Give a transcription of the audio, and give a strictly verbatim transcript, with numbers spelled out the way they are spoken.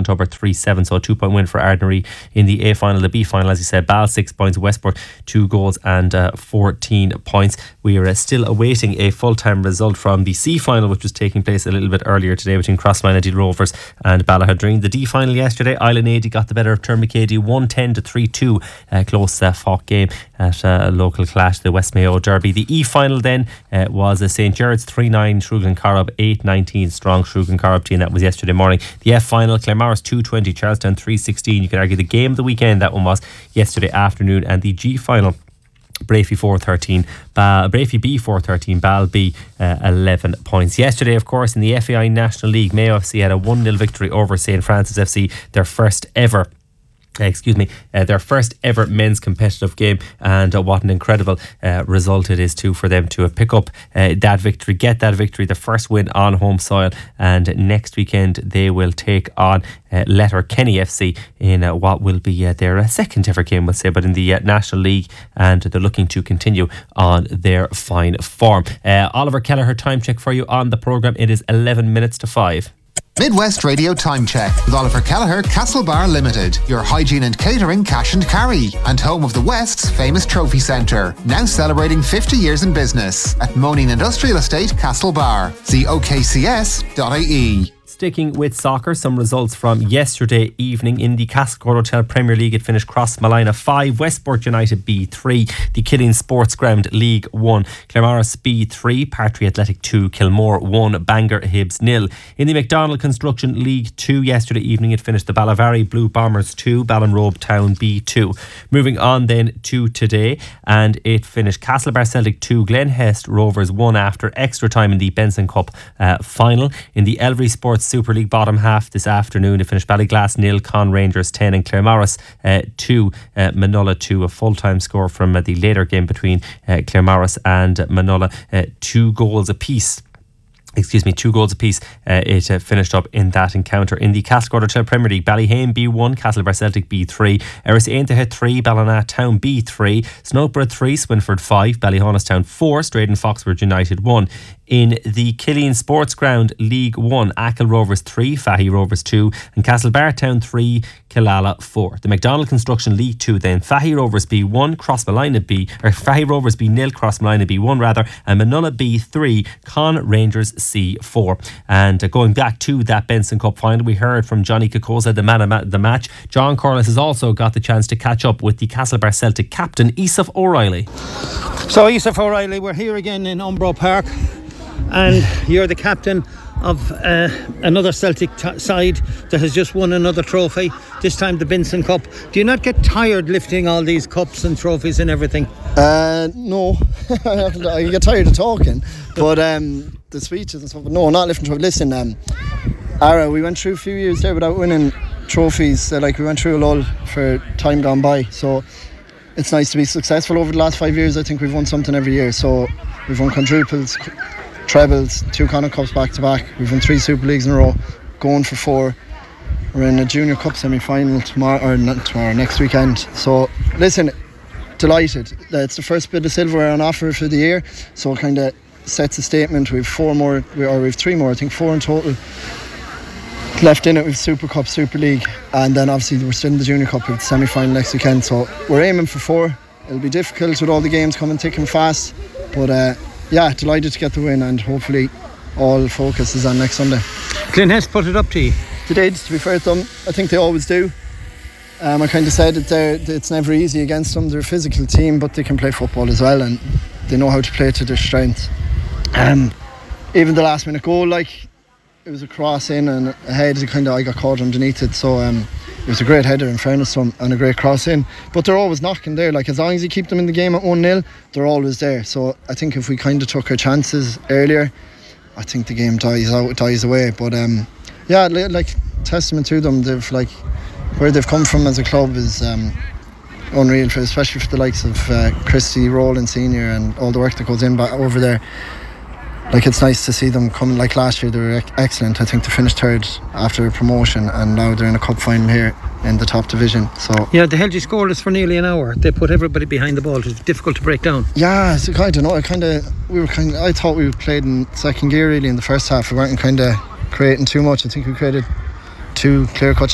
Clontubber three seven, so a two point win for Ardnary in the A final. The B final, as you said, Ball six points, Westport two goals and uh, fourteen points. We are uh, still awaiting a full-time result from the C final, which was taking place a little bit earlier today between Crossmagny Rovers and Ballahadreen. The D final yesterday, Island eighty got the better of Termacady one ten to three two, a close uh, fought game at uh, a local clash, the West Mayo Derby. The E final then uh, was uh, St Gerard's three nine, Shruglan Corrib eight nineteen, strong Shruglan Corrib team. That was yesterday morning. The F final, Claremorris two twenty, Charlestown three sixteen. You could argue the game of the weekend, that one was yesterday afternoon. And the G final, Brafey four thirteen, ba- Brafey B four thirteen, Ball B uh, eleven points. Yesterday, of course, in the F A I National League, Mayo F C had a one nil victory over St Francis F C, their first ever Uh, excuse me, uh, their first ever men's competitive game, and uh, what an incredible uh, result it is too for them to uh, pick up uh, that victory, get that victory, the first win on home soil. And next weekend they will take on uh, Letterkenny F C in uh, what will be uh, their uh, second ever game, we'll say, but in the uh, National League, and they're looking to continue on their fine form. Uh, Oliver Kelleher, time check for you on the programme. It is eleven minutes to five. Midwest Radio Time Check with Oliver Kelleher, Castlebar Limited, your hygiene and catering cash and carry, and home of the West's famous trophy centre, now celebrating fifty years in business at Moaning Industrial Estate, Castlebar. See O K C S dot I E. Sticking with soccer, some results from yesterday evening. In the Castlecourt Hotel Premier League, it finished Crossmagny five, Westport United B three, the Killeen Sports Ground League one, Claremorris B three, Partry Athletic two, Kilmore one, Bangor Hibs nil. In the McDonald Construction League two yesterday evening, it finished the Ballavari Blue Bombers two, Ballinrobe Town B two. Moving on then to today, and it finished Castlebar Celtic two, Glenhest Rovers one after extra time in the Benson Cup uh, final. In the Elvery Sports Super League bottom half this afternoon, it finished Ballyglass nil, Con Rangers ten, and Claremorris uh, two, uh, Manola two. A full-time score from uh, the later game between uh, Claremorris and uh, Manola, uh, two goals apiece. Excuse me, two goals apiece. Uh, it uh, finished up in that encounter. In the Castlecourt Hotel Premier League, Ballyhane B one, Castlebar Celtic B three, Erris Aintahead three, Ballina Town B three, Snowborough three, Swinford five, Ballyhonus Four, Straden Foxford United one. In the Killeen Sports Ground League one, Achill Rovers three, Fahy Rovers two, and Castlebar Town three, Killala four. The McDonald Construction League two then, Fahy Rovers B one, Crossmagny B, or Fahy Rovers B nil, Crossmagny B one rather, and Manola B three, Con Rangers C four. And uh, going back to that Benson Cup final, we heard from Johnny Kokosa, the man of ma- the match. John Corliss has also got the chance to catch up with the Castlebar Celtic captain, Esaf O'Reilly. So Esaf O'Reilly, we're here again in Umbro Park, and you're the captain of uh, another Celtic t- side that has just won another trophy, this time the Benson Cup. Do you not get tired lifting all these cups and trophies and everything? Uh, no, I get tired of talking, but um, the speeches and stuff, but no, not lifting trophies. Listen, um, Ara, we went through a few years there without winning trophies, uh, like we went through a lull for time gone by, so it's nice to be successful over the last five years. I think we've won something every year, so we've won quadruples, trebles, two Connacht Cups back to back. We've won three Super Leagues in a row, going for four. We're in a Junior Cup semi-final tomorrow, or not tomorrow, next weekend. So listen, delighted. It's the first bit of silverware on offer for the year, so it kind of sets a statement. We've four more, or we've three more, I think four in total left in it. With Super Cup, Super League, and then obviously we're still in the Junior Cup with the semi-final next weekend. So we're aiming for four. It'll be difficult with all the games coming thick and fast, but uh, yeah, delighted to get the win, and hopefully all focus is on next Sunday. Glenhest put it up to you? They did, to be fair to them. I think they always do. Um, I kind of said that it's never easy against them. They're a physical team, but they can play football as well, and they know how to play to their strengths. Um, even the last minute goal, like, it was a cross in and a head, kind of, I got caught underneath it, so um, it was a great header in fairness to them, and a great cross in. But they're always knocking there, like, as long as you keep them in the game at one nil, they're always there. So I think if we kind of took our chances earlier, I think the game dies out, dies away. But um, yeah, like, testament to them. They've, like, where they've come from as a club is um, unreal, for, especially for the likes of uh, Christy Rowland Senior and all the work that goes in back over there. Like, it's nice to see them coming. Like last year they were excellent. I think they finished third after a promotion, and now they're in a cup final here in the top division. So yeah, they held you scoreless for nearly an hour. They put everybody behind the ball. It was difficult to break down. Yeah, so I don't know. I kind of we were kind of. I thought we played in second gear really in the first half. We weren't kind of creating too much. I think we created two clear-cut